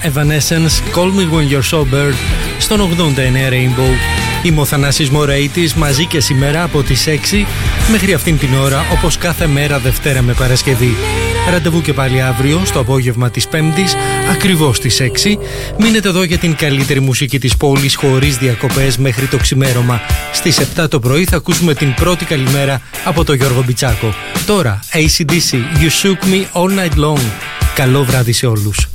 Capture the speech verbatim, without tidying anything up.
Evanescence, Call Me When You're Sober, στον ογδόντα εννέα Rainbow. Είμαι ο Θανάσης Μωραϊτής, μαζί και σήμερα από τις έξι μέχρι αυτήν την ώρα, όπως κάθε μέρα Δευτέρα με Παρασκευή. Ραντεβού και πάλι αύριο στο απόγευμα της Πέμπτης, ακριβώς στις έξι. Μείνετε εδώ για την καλύτερη μουσική της πόλης χωρίς διακοπές μέχρι το ξημέρωμα. Στις επτά το πρωί θα ακούσουμε την πρώτη καλημέρα από τον Γιώργο Μπιτσάκο. Τώρα, έι σι ντι σι, You Shook Me All Night Long. Καλό βράδυ σε όλους.